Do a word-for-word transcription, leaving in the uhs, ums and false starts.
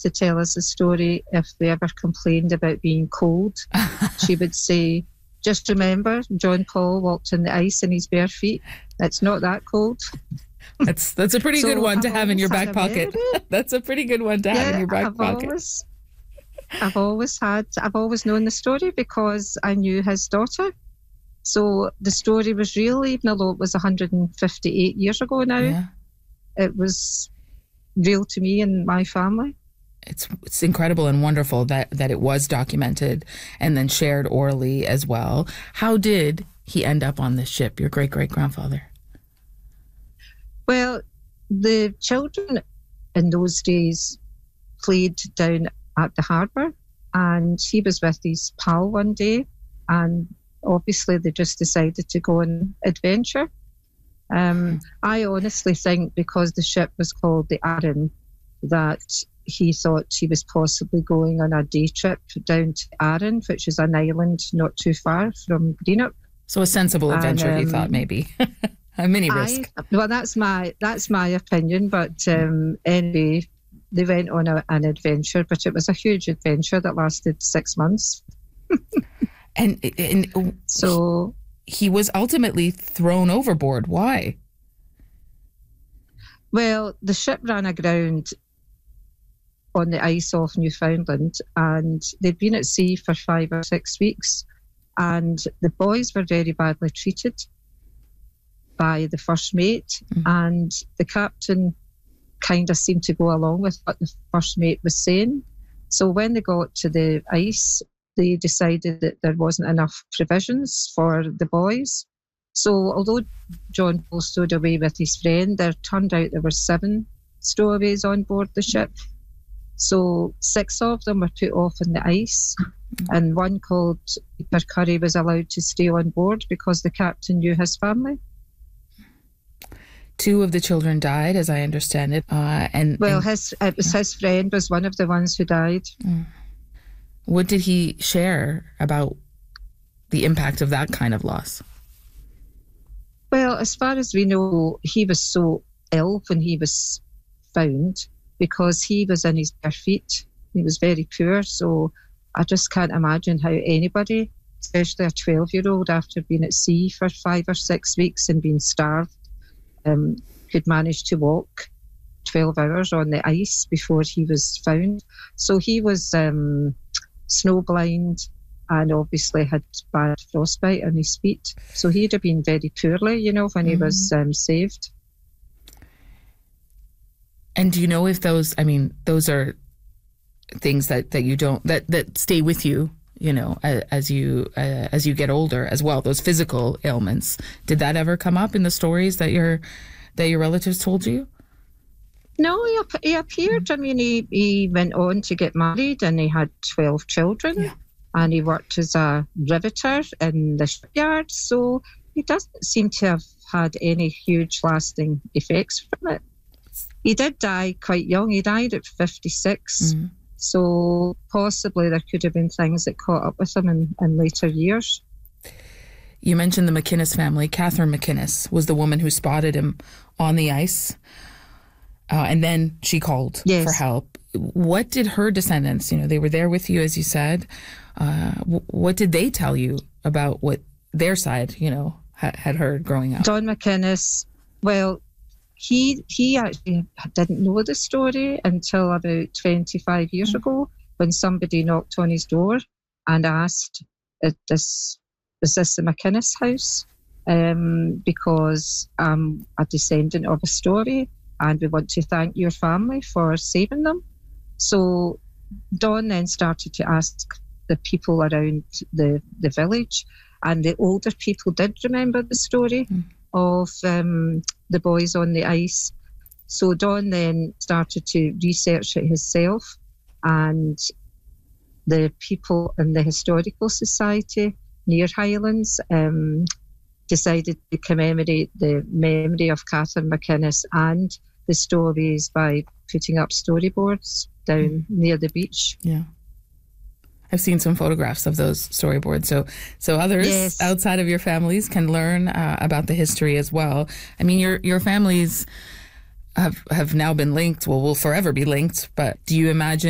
used to tell us a story if we ever complained about being cold. She would say, just remember, John Paul walked on the ice in his bare feet. It's not that cold. That's that's a pretty So good one to I've have in your always back had a pocket. memory. That's a pretty good one to have in Yeah, your back I've pocket. always, I've always had, I've always known the story because I knew his daughter. So the story was real, even although it was one hundred fifty-eight years ago now. Yeah. It was real to me and my family. It's it's incredible and wonderful that, that it was documented and then shared orally as well. How did he end up on this ship, your great-great-grandfather? Well, the children in those days played down at the harbour, and he was with his pal one day, and obviously they just decided to go on adventure. Um, I honestly think because the ship was called the Arran, that he thought he was possibly going on a day trip down to Arran, which is an island not too far from Greenock. So a sensible adventure, And, he um, thought, maybe. A mini risk. I, well, that's my that's my opinion. But um, anyway, they went on a, an adventure, but it was a huge adventure that lasted six months. And, and So he was ultimately thrown overboard. Why? Well, the ship ran aground on the ice off Newfoundland, and they'd been at sea for five or six weeks, and the boys were very badly treated by the first mate, Mm. and the captain kind of seemed to go along with what the first mate was saying. So when they got to the ice, they decided that there wasn't enough provisions for the boys. So although John Paul stowed away with his friend, there turned out there were seven stowaways on board the ship. So six of them were put off on the ice, and one called Peter Curry was allowed to stay on board because the captain knew his family. Two of the children died, as I understand it. Uh, and Well, and his it was his friend was one of the ones who died. what did he share about the impact of that kind of loss? Well, as far as we know, he was so ill when he was found because he was in his bare feet. He was very poor, so I just can't imagine how anybody, especially a twelve-year-old after being at sea for five or six weeks and being starved, um, could manage to walk twelve hours on the ice before he was found. So he was um, snowblind and obviously had bad frostbite on his feet. So he'd have been very poorly, you know, when he Mm-hmm. was um, saved. And do you know if those, I mean, those are things that, that you don't, that, that stay with you, you know, as, as you uh, as you get older as well, those physical ailments. Did that ever come up in the stories that your, that your relatives told you? No, he, ap- he appeared. I mean, he, he went on to get married and he had twelve children. Yeah. And he worked as a riveter in the shipyard. So he doesn't seem to have had any huge lasting effects from it. He did die quite young. He died at fifty-six. Mhm. So possibly there could have been things that caught up with him in, in later years. You mentioned the McInnes family. Catherine McInnes was the woman who spotted him on the ice. Uh, and then she called Yes. for help. What did her descendants, you know, they were there with you, as you said. Uh, w- what did they tell you about what their side, you know, ha- had heard growing up? Don McInnes, well, he he actually didn't know the story until about twenty-five years ago when somebody knocked on his door and asked, "Is this, is this the McInnes house? Um, because I'm a descendant of a story and we want to thank your family for saving them." So Don then started to ask the people around the, the village, and the older people did remember the story Mm. of um, the boys on the ice. So Don then started to research it himself, and the people in the Historical Society near Highlands um, decided to commemorate the memory of Catherine McInnes and the stories by putting up storyboards down mm. near the beach. Yeah. I've seen some photographs of those storyboards. So so others Yes. outside of your families can learn uh, about the history as well. I mean, your your families have, have now been linked, well, will forever be linked, but do you imagine